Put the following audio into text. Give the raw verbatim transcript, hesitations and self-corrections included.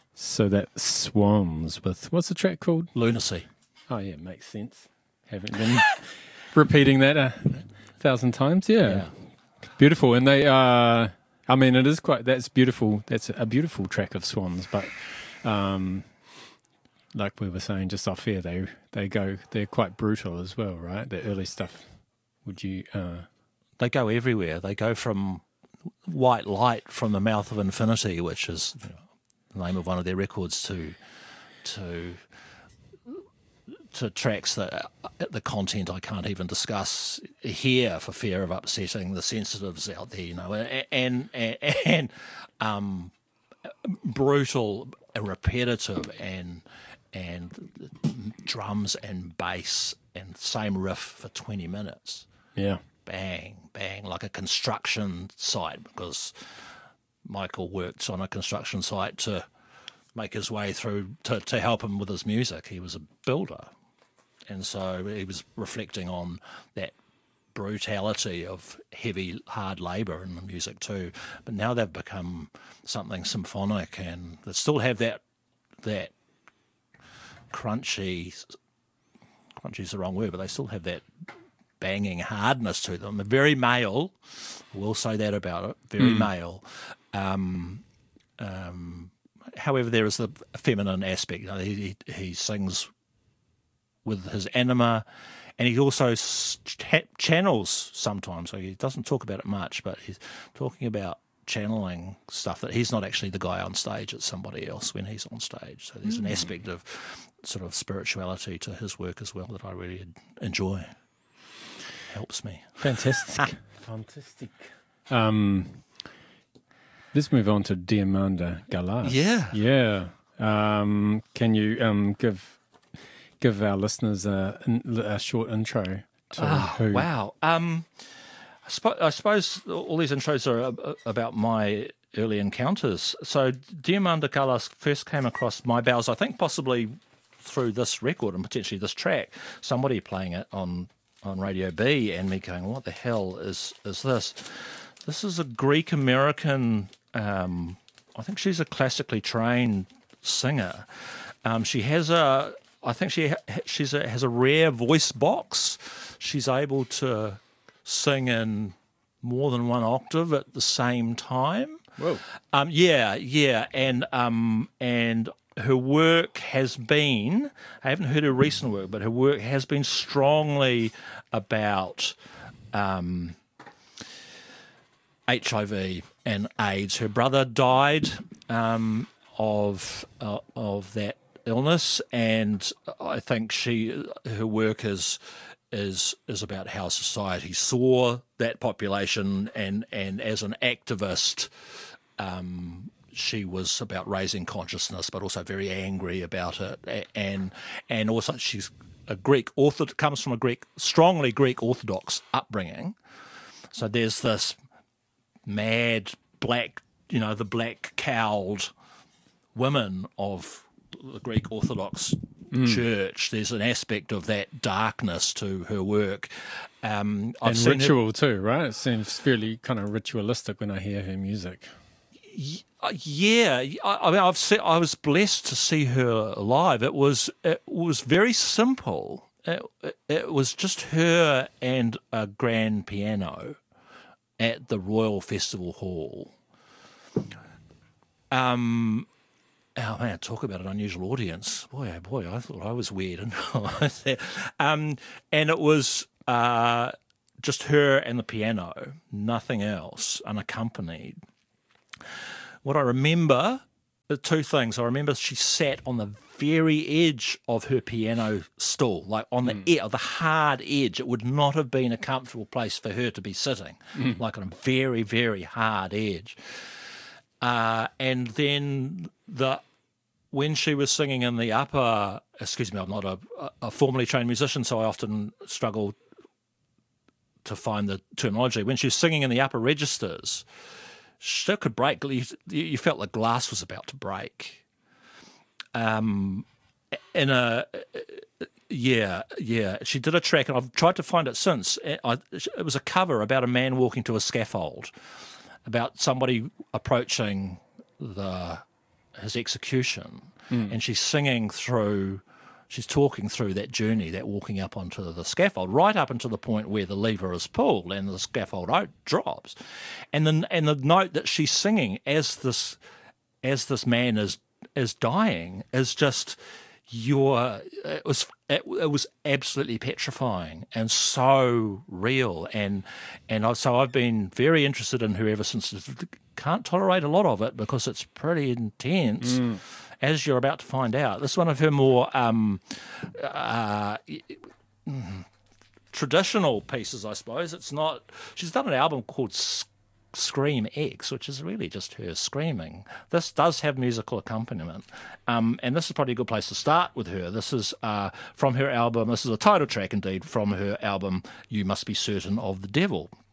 So that Swans with, what's the track called? Lunacy. Oh, yeah, makes sense. Haven't been repeating that a thousand times. Yeah. Yeah. Beautiful. And they are, I mean, it is quite, that's beautiful. That's a beautiful track of Swans, but um, like we were saying just off air, they, they go, they're quite brutal as well, right? The early stuff. Would you... Uh, They go everywhere. They go from White Light from the Mouth of Infinity, which is you know, the name of one of their records, to to to tracks that the content I can't even discuss here for fear of upsetting the sensitives out there, you know, and and and um, brutal and repetitive and and drums and bass and same riff for twenty minutes. yeah. Bang, bang, like a construction site, because Michael worked on a construction site to make his way through, to, to help him with his music. He was a builder. And so he was reflecting on that brutality of heavy, hard labour in the music too. But now they've become something symphonic, and they still have that that crunchy, crunchy's the wrong word, but they still have that banging hardness to them. Very male, we'll say that about it, very Mm. male. Um, um, however, there is the feminine aspect. You know, he, he, he sings with his anima, and he also ch- channels sometimes. So he doesn't talk about it much, but he's talking about channeling stuff that he's not actually the guy on stage, it's somebody else when he's on stage. So there's mm. an aspect of sort of spirituality to his work as well that I really enjoy. Helps me. Fantastic. Fantastic. Um, let's move on to Diamanda Galas. Yeah. Yeah. Um, can you um, give give our listeners a, a short intro to oh, who? Wow. Um, I, sp- I suppose all these intros are about my early encounters. So Diamanda Galas first came across my bowels, I think possibly through this record and potentially this track. Somebody playing it on on Radio B and me going, what the hell is is this? This is a Greek-American, um, I think she's a classically trained singer. Um, she has a, I think she ha- she's a, has a rare voice box. She's able to sing in more than one octave at the same time. Whoa. Um, yeah, yeah, and um, and her work has been, I haven't heard her recent work, but her work has been strongly about um, H I V and AIDS. Her brother died um, of uh, of that illness, and I think she her work is is is about how society saw that population, and and as an activist, um, she was about raising consciousness, but also very angry about it, and and also she's a Greek author, comes from a Greek, strongly Greek Orthodox upbringing. So there's this mad black, you know, the black cowled women of the Greek Orthodox mm. Church. There's an aspect of that darkness to her work. Um, I've and seen ritual her, too, right? It seems fairly kind of ritualistic when I hear her music. Yeah, I mean, I've seen, I was blessed to see her live. It was it was very simple. It, it was just her and a grand piano at the Royal Festival Hall. Um, oh man, talk about an unusual audience. Boy, oh boy, I thought I was weird. um, and it was uh, just her and the piano, nothing else, unaccompanied. What I remember, the two things. I remember she sat on the very edge of her piano stool, like on the mm. edge, the hard edge. It would not have been a comfortable place for her to be sitting, mm. like on a very, very hard edge. Uh, and then the when she was singing in the upper, excuse me, I'm not a, a formally trained musician, so I often struggle to find the terminology. When she was singing in the upper registers, she could break. You, you felt like glass was about to break. Um, in a yeah, yeah. She did a track, and I've tried to find it since. It, I, it was a cover about a man walking to a scaffold, about somebody approaching the his execution, mm. and she's singing through. She's talking through that journey, that walking up onto the scaffold, right up until the point where the lever is pulled and the scaffold out drops, and then and the note that she's singing as this as this man is is dying is just your. It was it, it was absolutely petrifying and so real, and and I, so I've been very interested in her ever since. Can't tolerate a lot of it because it's pretty intense. Mm. As you're about to find out, this is one of her more um, uh, traditional pieces, I suppose. It's not. She's done an album called Scream X, which is really just her screaming. This does have musical accompaniment, um, and this is probably a good place to start with her. This is uh, from her album. This is a title track, indeed, from her album "You Must Be Certain of the Devil."